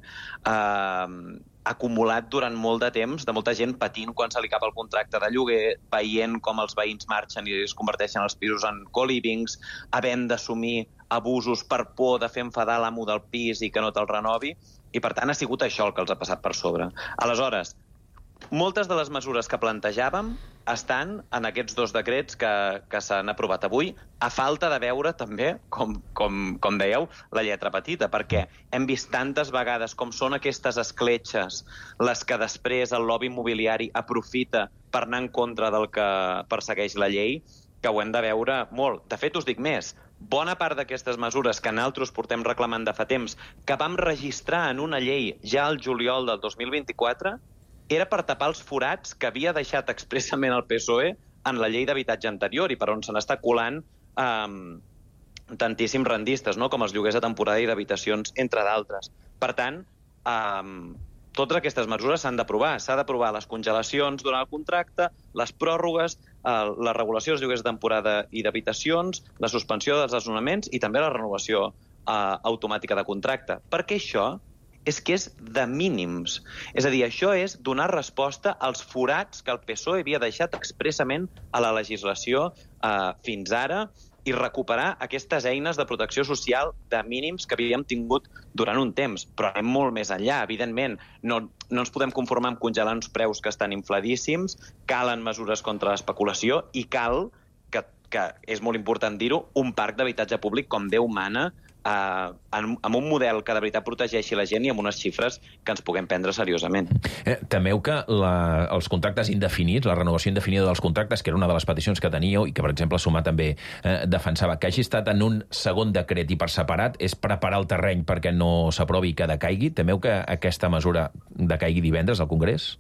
eh, acumulat durant molt de temps, de molta gent patint quan se li acaba el contracte de lloguer, veient com els veïns marxen i es converteixen els pisos en co-livings, havent d'assumir abusos per por de fer enfadar l'amo del pis i que no te'l renovi, i per tant ha sigut això el que els ha passat per sobre. Aleshores, moltes de les mesures que plantejàvem estan en aquests dos decrets que, que s'han aprovat avui, a falta de veure també, com, com, com dèieu, la lletra petita, perquè hem vist tantes vegades com són aquestes escletxes les que després el lobby immobiliari aprofita per anar en contra del que persegueix la llei, que ho hem de veure molt. De fet, us dic més, bona part d'aquestes mesures que nosaltres portem reclamant de fa temps, que vam registrar en una llei ja al juliol del dos mil vint-i-quatre, era per tapar els forats que havia deixat expressament el P S O E en la llei d'habitatge anterior i per on se n'està colant eh, tantíssims rendistes, no? Com els lloguers de temporada i d'habitacions, entre d'altres. Per tant, eh, totes aquestes mesures s'han d'aprovar. S'ha d'aprovar les congelacions durant el contracte, les pròrrogues, eh, la regulació dels lloguers de temporada i d'habitacions, la suspensió dels desnonaments i també la renovació eh, automàtica de contracte. Perquè això és que és de mínims. És a dir, això és donar resposta als forats que el P S O E havia deixat expressament a la legislació eh, fins ara i recuperar aquestes eines de protecció social de mínims que havíem tingut durant un temps. Però anem molt més enllà, evidentment. No, no ens podem conformar amb congelar uns preus que estan infladíssims, calen mesures contra l'especulació i cal, que, que és molt important dir-ho, un parc d'habitatge públic com Déu mana, Uh, amb, amb un model que de veritat protegeixi la gent i amb unes xifres que ens puguem prendre seriosament. Eh, temeu que la, els contractes indefinits, la renovació indefinida dels contractes, que era una de les peticions que teníeu i que, per exemple, Sumar també eh, defensava, que hagi estat en un segon decret i per separat, és preparar el terreny perquè no s'aprovi i que decaigui? Temeu que aquesta mesura decaigui divendres al Congrés?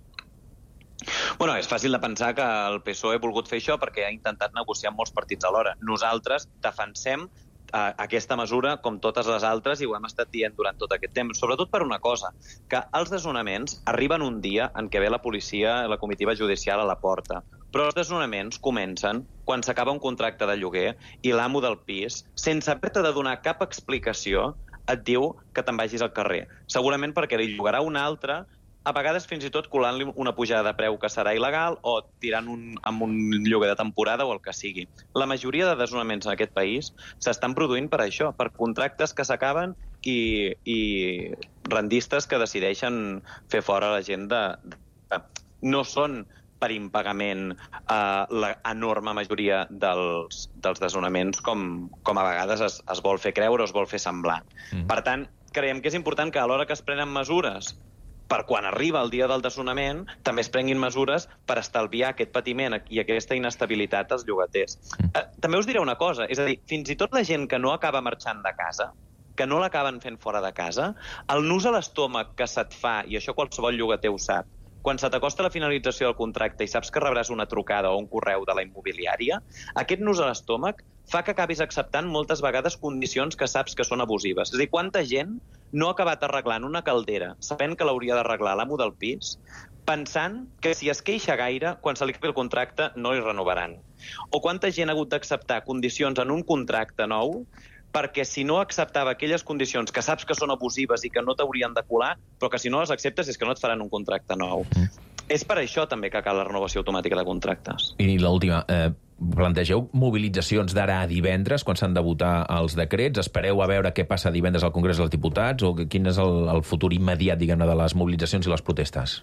Bueno, és fàcil de pensar que el P S O E ha volgut fer això perquè ha intentat negociar amb molts partits alhora. Nosaltres defensem aquesta mesura, com totes les altres, i ho hem estat dient durant tot aquest temps, sobretot per una cosa, que els desnonaments arriben un dia en què ve la policia i la comitiva judicial a la porta, però els desnonaments comencen quan s'acaba un contracte de lloguer i l'amo del pis, sense haver-te de donar cap explicació, et diu que te'n vagis al carrer. Segurament perquè li llogarà un altre, a vegades fins i tot colant-li una pujada de preu que serà il·legal o tirant un, amb un lloguer de temporada o el que sigui. La majoria de desnonaments en aquest país s'estan produint per això, per contractes que s'acaben i, i rendistes que decideixen fer fora la gent de... de no són per impagament eh, l'enorme majoria dels, dels desnonaments com, com a vegades es, es vol fer creure o es vol fer semblar. Mm. Per tant, creiem que és important que a l'hora que es prenen mesures per quan arriba el dia del desnonament, també es prenguin mesures per estalviar aquest patiment i aquesta inestabilitat als llogaters. Eh, també us diré una cosa, és a dir, fins i tot la gent que no acaba marxant de casa, que no l'acaben fent fora de casa, el nus a l'estómac que se't fa, i això qualsevol llogater ho sap, quan se t'acosta la finalització del contracte i saps que rebràs una trucada o un correu de la immobiliària, aquest nus a l'estómac fa que acabis acceptant moltes vegades condicions que saps que són abusives. És a dir, quanta gent no ha acabat arreglant una caldera sabent que l'hauria d'arreglar l'amo del pis, pensant que si es queixa gaire, quan se li acabi el contracte no li renovaran. O quanta gent ha hagut d'acceptar condicions en un contracte nou perquè si no acceptava aquelles condicions que saps que són abusives i que no t'haurien de colar, però que si no les acceptes és que no et faran un contracte nou. Mm. És per això també que cal la renovació automàtica de contractes. I l'última, eh, plantegeu mobilitzacions d'ara a divendres, quan s'han de votar els decrets? Espereu a veure què passa divendres al Congrés dels Diputats? O quin és el, el futur immediat, diguem-ne, de les mobilitzacions i les protestes?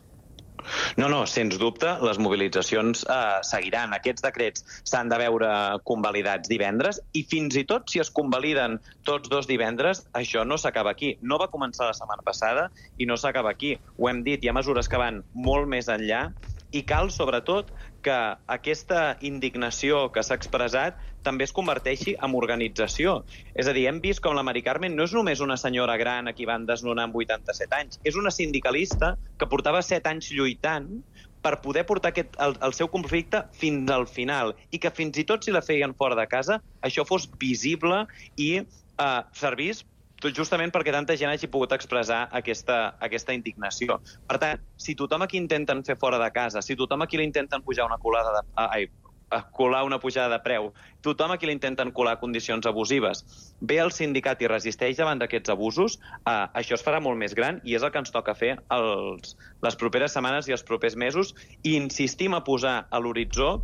No, no, sens dubte, les mobilitzacions eh, seguiran. Aquests decrets s'han de veure convalidats divendres i fins i tot si es convaliden tots dos divendres, això no s'acaba aquí. No va començar la setmana passada i no s'acaba aquí. Ho hem dit, hi ha mesures que van molt més enllà i cal, sobretot, que aquesta indignació que s'ha expressat també es converteixi en organització. És a dir, hem vist com la Mari Carmen no és només una senyora gran a qui van desnonar amb vuitanta-set anys, és una sindicalista que portava set anys lluitant per poder portar aquest, el, el seu conflicte fins al final i que fins i tot si la feien fora de casa, això fos visible i eh, servís tot justament perquè tanta gent hagi pogut expressar aquesta, aquesta indignació. Per tant, si tothom aquí intenten fer fora de casa, si tothom aquí li intenten pujar una colada de... Ai, colar una pujada de preu, tothom aquí li intenten colar condicions abusives, ve el sindicat i resisteix davant d'aquests abusos, eh, això es farà molt més gran i és el que ens toca fer els, les properes setmanes i els propers mesos i insistim a posar a l'horitzó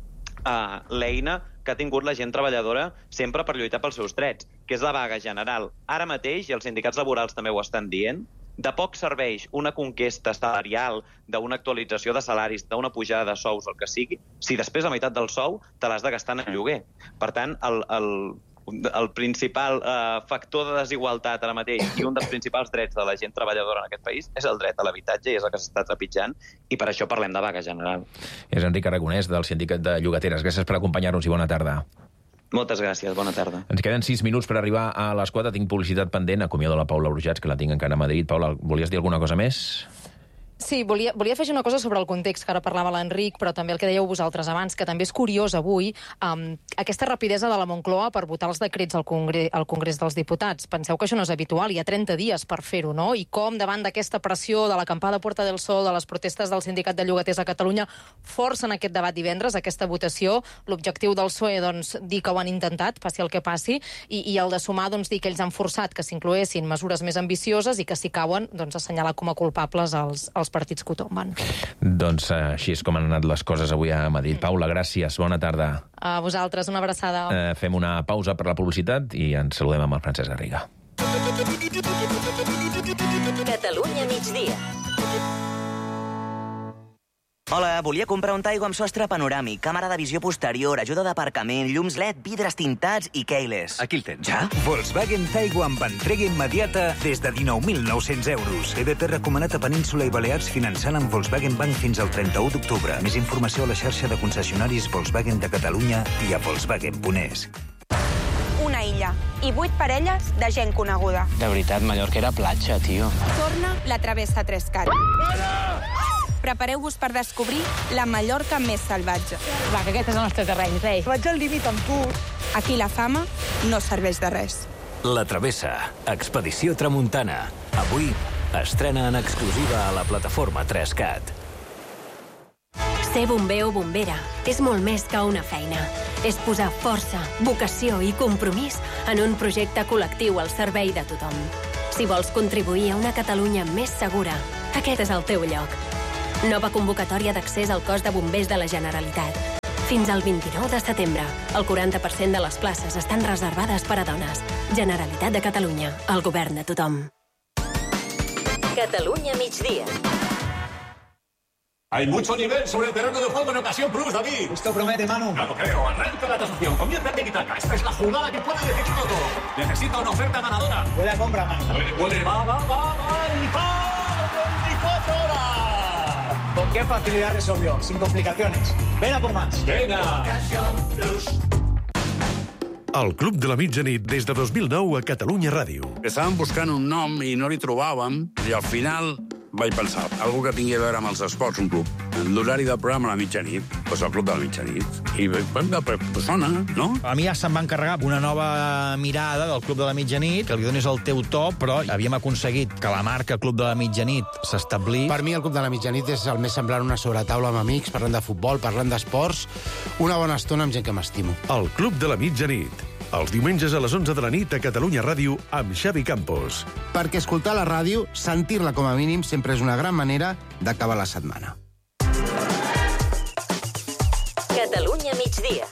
Uh, l'eina que ha tingut la gent treballadora sempre per lluitar pels seus drets, que és la vaga general. Ara mateix, i els sindicats laborals també ho estan dient, de poc serveix una conquesta salarial, d'una actualització de salaris, d'una pujada de sous, el que sigui, si després la meitat del sou te l'has de gastar en lloguer. Per tant, el, el, el principal eh, factor de desigualtat ara mateix i un dels principals drets de la gent treballadora en aquest país és el dret a l'habitatge i és el que s'està trepitjant i per això parlem de vaga general. És Enric Aragonès, del Sindicat de Llogateres. Gràcies per acompanyar-nos i bona tarda. Moltes gràcies, bona tarda. Ens queden sis minuts per arribar a les quatre. Tinc publicitat pendent. Acomiado la Paula Brujats, que la tinc encara a Madrid. Paula, volies dir alguna cosa més? Sí, volia, volia afegir una cosa sobre el context que ara parlava l'Enric, però també el que dèieu vosaltres abans, que també és curiós avui, um, aquesta rapidesa de la Moncloa per votar els decrets al Congrés, al Congrés dels Diputats. Penseu que això no és habitual, hi ha trenta dies per fer-ho, no? I com davant d'aquesta pressió de l'acampada Puerta del Sol, de les protestes del Sindicat de Llogaters a Catalunya, forcen aquest debat divendres, aquesta votació. L'objectiu del P S O E, doncs, dir que ho han intentat, passi el que passi, i, i el de Sumar, doncs, dir que ells han forçat que s'incloessin mesures més ambicioses i que si cauen, doncs, assenyalar com a culpables els, els els partits que ho tomben. Doncs uh, així és com han anat les coses avui a Madrid. Paula, gràcies, bona tarda. A vosaltres, una abraçada. Uh, fem una pausa per la publicitat i ens saludem amb el Francesc Garriga. Catalunya migdia. Hola, volia comprar un Taigo amb sostre panoràmic, càmera de visió posterior, ajuda d'aparcament, llums L E D, vidres tintats i keyless. Aquí el tens. Ja? Volkswagen Taigo amb entrega immediata des de dinou mil nou-cents euros. E B P recomanat a Península i Balears finançant amb Volkswagen Bank fins al trenta-u d'octubre. Més informació a la xarxa de concessionaris Volkswagen de Catalunya i a volkswagen punt es. Una illa i vuit parelles de gent coneguda. De veritat, Mallorca era platja, tio. Torna la Travessa Trescat. Prepareu-vos per descobrir la Mallorca més salvatge. Va, que aquest és el nostre terreny, rei. Vaig al límit amb tu. Aquí la fama no serveix de res. La Travessa, expedició tramuntana. Avui estrena en exclusiva a la plataforma Trescat. Ser bomber o bombera és molt més que una feina. És posar força, vocació i compromís en un projecte col·lectiu al servei de tothom. Si vols contribuir a una Catalunya més segura, aquest és el teu lloc. Nova convocatòria d'accés al cos de bombers de la Generalitat. Fins al vint-i-nou de setembre, el quaranta per cent de les places estan reservades per a dones. Generalitat de Catalunya, el govern de tothom. Catalunya migdia. Hay mucho nivel sobre el terreno de juego en ocasión plus, David. Esto promete, Manu. No lo creo. Arranca la tasación. Comienza el tiki-taka. Esta es la jugada que puede decidirlo todo. Necesita una oferta ganadora. Buena compra, Manu. Puede, puede. Va, va, va, va. Y va. veinticuatro horas. Con qué facilidad resolvió. Sin complicaciones. Ven a por más. Venga. El Club de la Mitjanit des de dos mil nou a Catalunya Ràdio. Estàvem buscant un nom i no li trobàvem, i al final vaig pensar, algú que tingui a veure amb els esports, un club. L'horari del programa a la mitjanit, doncs el Club de la Mitjanit. I pues sona, no? A mi ja se'm va encarregar una nova mirada del Club de la Mitjanit, que li donis el teu to, però havíem aconseguit que la marca Club de la Mitjanit s'establís. Per mi el Club de la Mitjanit és el més semblant a una sobretaula amb amics, parlant de futbol, parlant d'esports, una bona estona amb gent que m'estimo. El Club de la Mitjanit. Els diumenges a les onze de la nit a Catalunya Ràdio amb Xavi Campos. Perquè escoltar la ràdio, sentir-la com a mínim, sempre és una gran manera d'acabar la setmana. Catalunya migdia.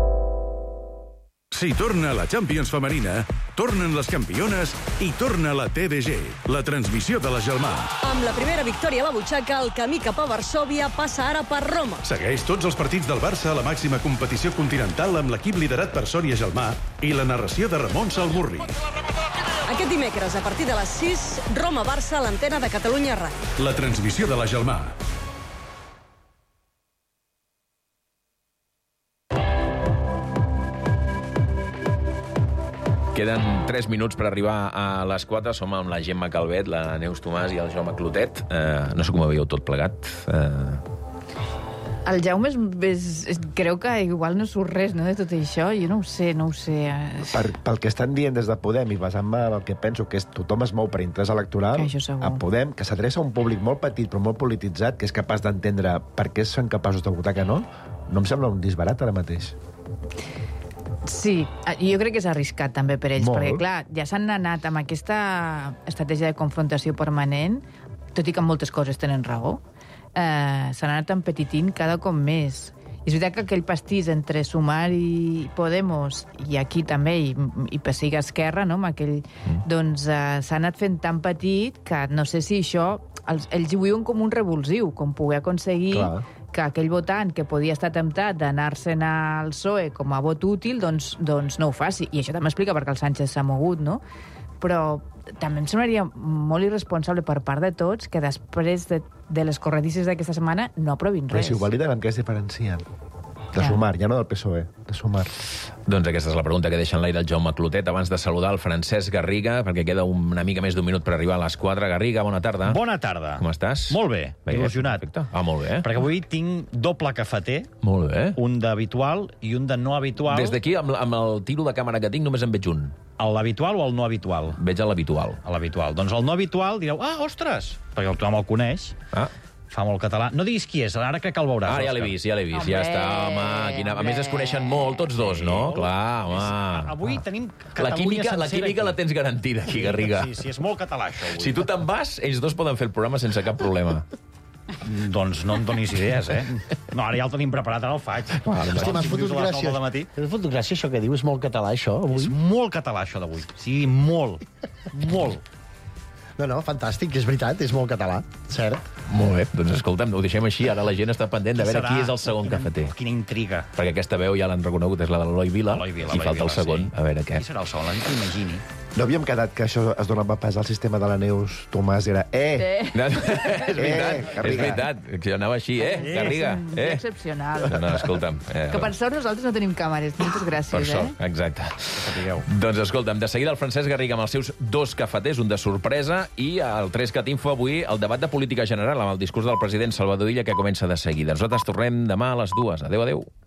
Si torna la Champions femenina, tornen les campiones i torna la T V G, la transmissió de la Gelmà. Amb la primera victòria a la butxaca, el camí cap a Varsòvia passa ara per Roma. Segueix tots els partits del Barça a la màxima competició continental amb l'equip liderat per Sònia Gelmà i la narració de Ramon Salmurri. Aquest dimecres, a partir de les sis, Roma-Barça a l'antena de Catalunya Ràdio. La transmissió de la Gelmà. Queden tres minuts per arribar a les quatre. Som amb la Gemma Calvet, la Neus Tomàs i el Jaume Clotet. Eh, no sé com ho veieu tot plegat. Eh... El Jaume és, és, és, creu que igual no surt res, no, de tot això. Jo no ho sé, no ho sé. Per, pel que estan dient des de Podem, i basant-me en el que penso que és tothom es mou per interès electoral, a Podem, que s'adreça a un públic molt petit però molt polititzat, que és capaç d'entendre per què són capaços de votar que no, no em sembla un disbarat ara mateix. Sí, jo crec que és arriscat també per ells, Molt. perquè clar, ja s'han anat amb aquesta estratègia de confrontació permanent, tot i que en moltes coses tenen raó, eh, s'han anat empetitint cada cop més. I és veritat que aquell pastís entre Sumar i Podemos, i aquí també, i, i Pessiga Esquerra, no? Amb aquell, doncs eh, s'ha anat fent tan petit que no sé si això, els, ells ho viuen com un revulsiu, com poder aconseguir Clar. que aquell votant que podia estar temptat d'anar-se'n al P S O E com a vot útil, doncs, doncs no ho faci. I això també explica perquè el Sánchez s'ha mogut, no? Però també em semblaria molt irresponsable per part de tots que després de, de les corredisses d'aquesta setmana no aprovin res. Però si ho validen, en què es diferencien? De Sumar, ja no del P S O E, de Sumar. Doncs aquesta és la pregunta que deixa en l'aire el Jaume Clotet abans de saludar el Francesc Garriga, perquè queda una mica més d'un minut per arribar a les quatre. Garriga, bona tarda. Bona tarda. Com estàs? Molt bé, bé il·lusionat. Perfecte. Ah, molt bé. Perquè avui tinc doble cafeter. Molt bé. Un d'habitual i un de no habitual. Des d'aquí, amb, amb el tiro de càmera que tinc, només en veig un. L'habitual o el no habitual? Veig l'habitual. L'habitual. Doncs el no habitual direu, ah, ostres, perquè tothom el coneix. Ah. Fa molt català. No diguis qui és, ara crec que el veuràs. Ah, ja l'he vist, ja l'he vist. Home, ja està, home. Quina... A més, es coneixen molt, tots dos, no? Sí. Clar, home. Avui tenim Catalunya la química, la química aquí. la tens garantida, aquí, Garriga. Sí, sí, és molt català, això, avui. Si tu te'n vas, ells dos poden fer el programa sense cap problema. Doncs no em donis idees, eh? No, ara ja el tenim preparat, ara el faig. Hosti, m'has fotut gràcia. M'has fotut gràcia, això que diu. És molt català, això, avui. És molt català, això d'avui. Sí, molt. Molt. No, no, fantàstic, és veritat, és molt català, cert. Molt bé, doncs escolta'm, ho deixem així. Ara la gent està pendent de veure qui és el segon cafeter. Quina intriga. Perquè aquesta veu ja l'han reconegut, és la de l'Eloi Vila, i falta el segon, a veure què. Qui serà el segon? Que imagini. No havíem quedat que això es donava pas al sistema de la Neus, Tomàs, era eh! No, és veritat, és veritat, que anava així, eh, Garriga, eh! És excepcional. No, no, escolta'm. Eh, que per sort nosaltres no tenim càmeres. Moltes gràcies, per sort, eh? exacte. Doncs escolta'm, de seguida el Francesc Garriga amb els seus dos cafeters, un de sorpresa, i el tres Cat Info avui, el debat de política general amb el discurs del president Salvador Illa, que comença de seguida. Nosaltres tornem demà a les dues. Adéu, adéu.